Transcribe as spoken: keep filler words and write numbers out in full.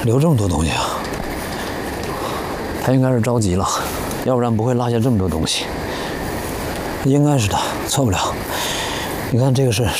留这么多东西啊？他应该是着急了，要不然不会落下这么多东西。应该是的，错不了。你看这个是